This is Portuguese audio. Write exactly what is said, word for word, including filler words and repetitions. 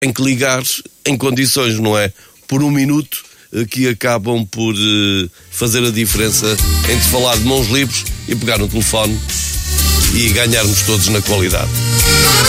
tem que ligar em condições, não é? Por um minuto, que acabam por uh, fazer a diferença entre falar de mãos livres e pegar no telefone e ganharmos todos na qualidade.